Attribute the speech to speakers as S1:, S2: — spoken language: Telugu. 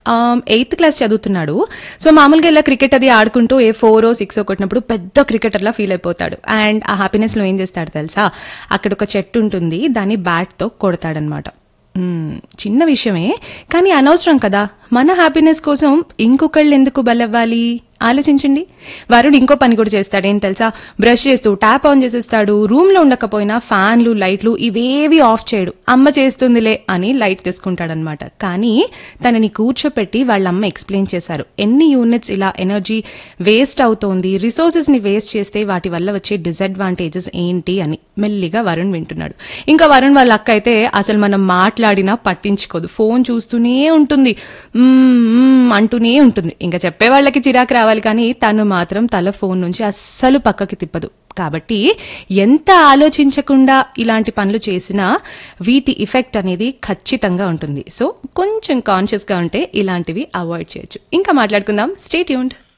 S1: ఎయిత్ క్లాస్ చదువుతున్నాడు. సో మామూలుగా ఇలా క్రికెట్ అది ఆడుకుంటూ 4 or 6 కొట్టినప్పుడు పెద్ద క్రికెటర్లా ఫీల్ అయిపోతాడు. అండ్ ఆ హ్యాపీనెస్ లో ఏం చేస్తాడు తెలుసా, అక్కడ ఒక చెట్టు ఉంటుంది, దాన్ని బ్యాట్ తో కొడతాడనమాట. చిన్న విషయమే, కానీ అనవసరం కదా. మన హ్యాపీనెస్ కోసం ఇంకొకళ్ళు ఎందుకు బలవ్వాలి? ఆలోచించండి. వరుణ్ ఇంకో పని కూడా చేస్తాడు, ఏం తెలుసా, బ్రష్ చేస్తూ ట్యాప్ ఆన్ చేసేస్తాడు. రూమ్ లో ఉండకపోయినా ఫ్యాన్లు లైట్లు ఇవేవి ఆఫ్ చేయడు. అమ్మ చేస్తుందిలే అని లైట్ తీసుకుంటాడనమాట. కానీ తనని కూర్చోపెట్టి వాళ్ళ అమ్మ ఎక్స్ప్లెయిన్ చేశారు, ఎన్ని యూనిట్స్ ఇలా ఎనర్జీ వేస్ట్ అవుతోంది, రిసోర్సెస్ ని వేస్ట్ చేస్తే వాటి వల్ల వచ్చే డిసడ్వాంటేజెస్ ఏంటి అని. మెల్లిగా వరుణ్ వింటున్నాడు. ఇంకా వరుణ్ వాళ్ళ అక్క అయితే అసలు మనం మాట్లాడినా పట్టించుకోదు, ఫోన్ చూస్తూనే ఉంటుంది, అంటూనే ఉంటుంది. ఇంకా చెప్పే వాళ్ళకి చిరాకు రావాలి, కానీ తను మాత్రం తల ఫోన్ నుంచి అస్సలు పక్కకి తిప్పదు. కాబట్టి ఎంత ఆలోచించకుండా ఇలాంటి పనులు చేసినా వీటి ఎఫెక్ట్ అనేది ఖచ్చితంగా ఉంటుంది. సో కొంచెం కాన్షియస్ గా ఉంటే ఇలాంటివి అవాయిడ్ చేయొచ్చు. ఇంకా మాట్లాడుకుందాం. Stay tuned.